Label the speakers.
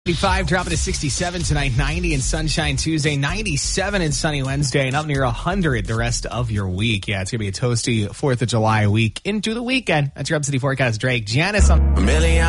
Speaker 1: 55 dropping to 67 tonight, 90 and Sunshine Tuesday, 97 and Sunny Wednesday, and up near 100 the rest of your week. Yeah, it's going to be a toasty 4th of July week into the weekend. That's your Up City forecast. Drake, Janice on